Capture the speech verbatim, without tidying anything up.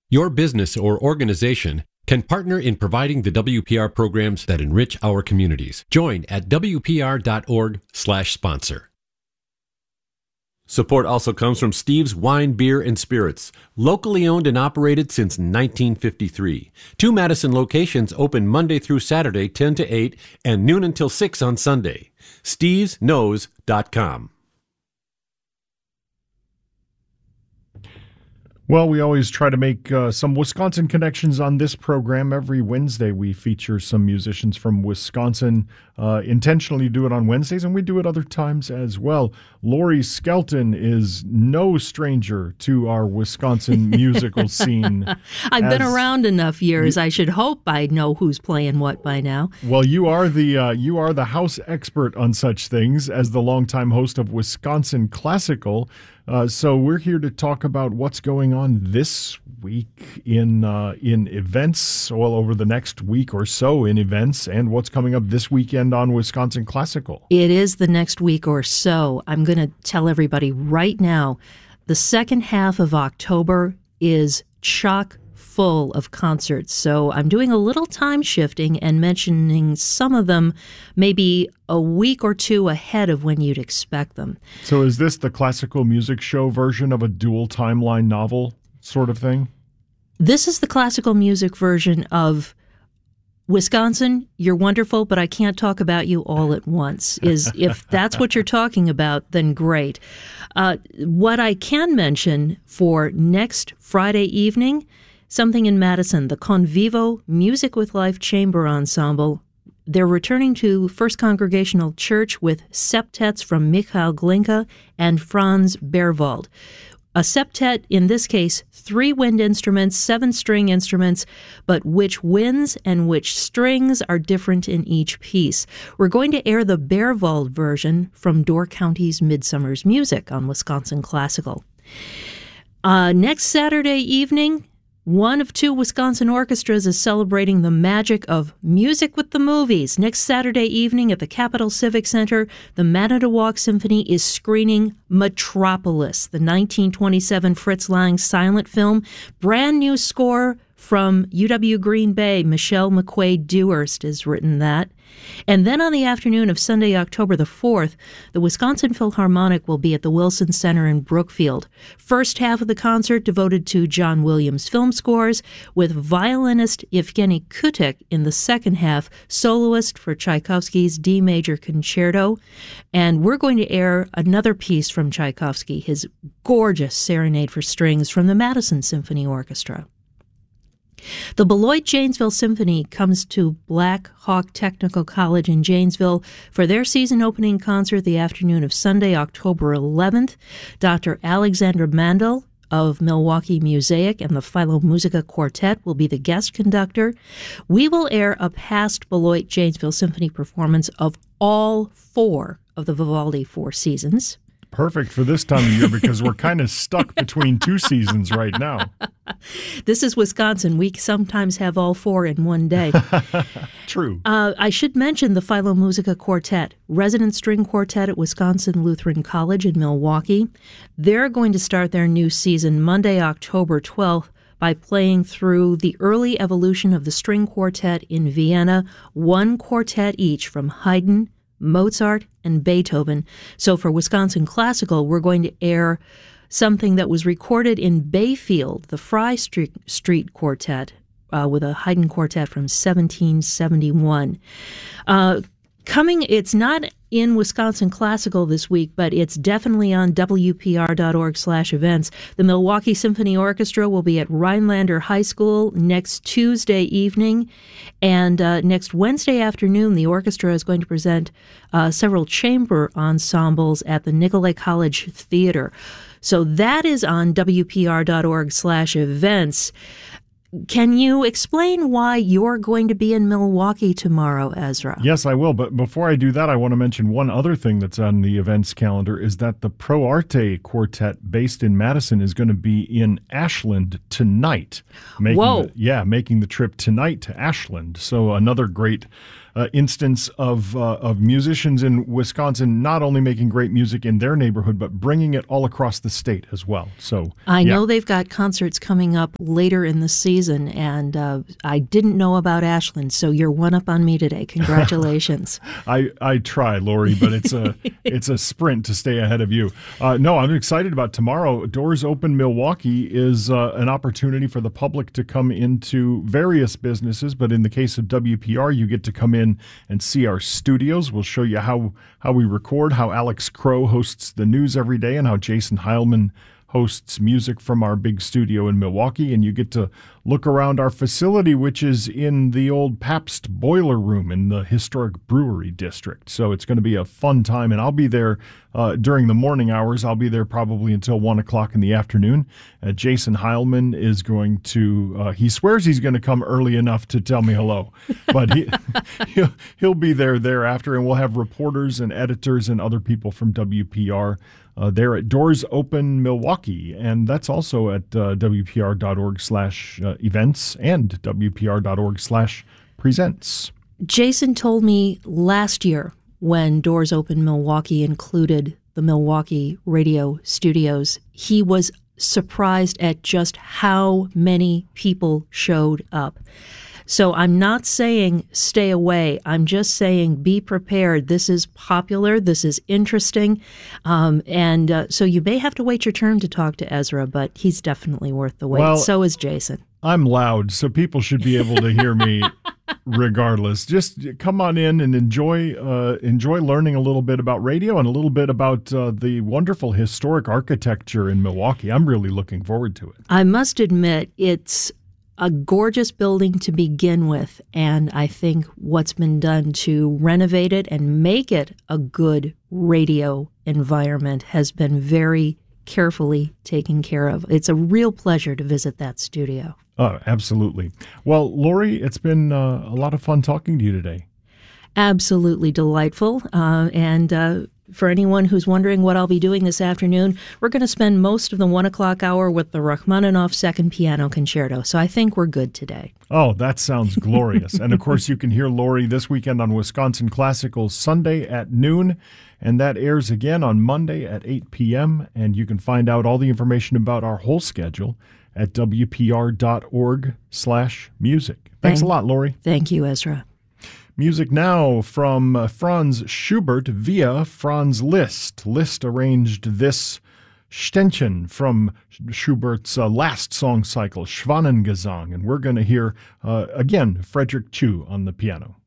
Your business or organization can partner in providing the W P R programs that enrich our communities. Join at W P R dot org slash sponsor. Support also comes from Steve's Wine, Beer, and Spirits, locally owned and operated since nineteen fifty-three. Two Madison locations open Monday through Saturday, ten to eight, and noon until six on Sunday. steves knows dot com. Well, we always try to make uh, some Wisconsin connections on this program. Every Wednesday we feature some musicians from Wisconsin. Uh, intentionally do it on Wednesdays, and we do it other times as well. Lori Skelton is no stranger to our Wisconsin musical scene. I've as, been around enough years. You, I should hope I know who's playing what by now. Well, you are the uh, you are the house expert on such things as the longtime host of Wisconsin Classical. Uh, so we're here to talk about what's going on this week in uh, in events, well, over the next week or so in events, and what's coming up this weekend on Wisconsin Classical. It is the next week or so. I'm going to tell everybody right now, the second half of October is chock full of concerts. So I'm doing a little time shifting and mentioning some of them maybe a week or two ahead of when you'd expect them. So is this the classical music show version of a dual timeline novel sort of thing? This is the classical music version of Wisconsin, you're wonderful, but I can't talk about you all at once. Is if that's what you're talking about, then great. Uh, what I can mention for next Friday evening, something in Madison, the Convivo Music with Life Chamber Ensemble. They're returning to First Congregational Church with septets from Michael Glinka and Franz Berwald. A septet, in this case, three wind instruments, seven string instruments, but which winds and which strings are different in each piece. We're going to air the Berwald version from Door County's Midsummer's Music on Wisconsin Classical. Uh, next Saturday evening, one of two Wisconsin orchestras is celebrating the magic of music with the movies. Next Saturday evening at the Capitol Civic Center, the Manitowoc Symphony is screening Metropolis, the nineteen twenty-seven Fritz Lang silent film. Brand new score from U W Green Bay. Michelle McQuaid Dewhurst has written that. And then on the afternoon of Sunday, October the fourth, the Wisconsin Philharmonic will be at the Wilson Center in Brookfield. First half of the concert devoted to John Williams film scores, with violinist Evgeny Kutik in the second half, soloist for Tchaikovsky's D Major Concerto. And we're going to air another piece from Tchaikovsky, his gorgeous Serenade for Strings from the Madison Symphony Orchestra. The Beloit Janesville Symphony comes to Black Hawk Technical College in Janesville for their season opening concert the afternoon of Sunday, October eleventh. Doctor Alexandra Mandel of Milwaukee Mosaic and the Philo-Musica Quartet will be the guest conductor. We will air a past Beloit Janesville Symphony performance of all four of the Vivaldi Four Seasons. Perfect for this time of year because we're kind of stuck between two seasons right now. This is Wisconsin. We sometimes have all four in one day. True. Uh, I should mention the Philo-Musica Quartet, resident string quartet at Wisconsin Lutheran College in Milwaukee. They're going to start their new season Monday, October twelfth, by playing through the early evolution of the string quartet in Vienna, one quartet each from Haydn, Mozart, and Beethoven. So for Wisconsin Classical, we're going to air something that was recorded in Bayfield, the Fry Street, Street Quartet, uh, with a Haydn quartet from seventeen seventy-one. Uh, coming, it's not in Wisconsin Classical this week, but it's definitely on W P R dot org slash events. The Milwaukee Symphony Orchestra will be at Rhinelander High School next Tuesday evening. And uh, next Wednesday afternoon, the orchestra is going to present uh, several chamber ensembles at the Nicolet College Theater. So that is on W P R dot org slash events. Can you explain why you're going to be in Milwaukee tomorrow, Ezra? Yes, I will. But before I do that, I want to mention one other thing that's on the events calendar is that the Pro Arte Quartet based in Madison is going to be in Ashland tonight. Making Whoa. The, yeah, making the trip tonight to Ashland. So another great uh, instance of uh, of musicians in Wisconsin not only making great music in their neighborhood, but bringing it all across the state as well. So I yeah. know they've got concerts coming up later in the season, and uh, I didn't know about Ashland, so you're one up on me today. Congratulations. I, I try, Lori, but it's a it's a sprint to stay ahead of you. Uh, no, I'm excited about tomorrow. Doors Open Milwaukee is uh, an opportunity for the public to come into various businesses, but in the case of W P R, you get to come in and see our studios. We'll show you how, how we record, how Alex Crow hosts the news every day, and how Jason Heilman hosts music from our big studio in Milwaukee, and you get to look around our facility, which is in the old Pabst Boiler Room in the historic brewery district. So it's going to be a fun time, and I'll be there uh, during the morning hours. I'll be there probably until one o'clock in the afternoon. Uh, Jason Heilman is going to, uh, he swears he's going to come early enough to tell me hello, but he, he'll, he'll be there thereafter, and we'll have reporters and editors and other people from W P R Uh, there at Doors Open Milwaukee, and that's also at uh, W P R dot org slash events and W P R dot org slash presents. Jason told me last year when Doors Open Milwaukee included the Milwaukee radio studios, he was surprised at just how many people showed up. So I'm not saying stay away. I'm just saying be prepared. This is popular. This is interesting. Um, and uh, so you may have to wait your turn to talk to Ezra, but he's definitely worth the wait. Well, so is Jason. I'm loud, so people should be able to hear me regardless. Just come on in and enjoy uh, enjoy learning a little bit about radio and a little bit about uh, the wonderful historic architecture in Milwaukee. I'm really looking forward to it. I must admit, it's a gorgeous building to begin with, and I think what's been done to renovate it and make it a good radio environment has been very carefully taken care of. It's a real pleasure to visit that studio. Oh, absolutely. Well, Lori, it's been uh, a lot of fun talking to you today. Absolutely delightful. Uh, and uh, for anyone who's wondering what I'll be doing this afternoon, we're going to spend most of the one o'clock hour with the Rachmaninoff Second Piano Concerto. So I think we're good today. Oh, that sounds glorious. And of course, you can hear Lori this weekend on Wisconsin Classical Sunday at noon. And that airs again on Monday at eight p.m. And you can find out all the information about our whole schedule at W P R dot org slash music. Thanks Thank, a lot, Lori. Thank you, Ezra. Music now from uh, Franz Schubert via Franz Liszt. Liszt arranged this Ständchen from Schubert's uh, last song cycle, Schwanengesang. And we're going to hear, uh, again, Frederick Chu on the piano.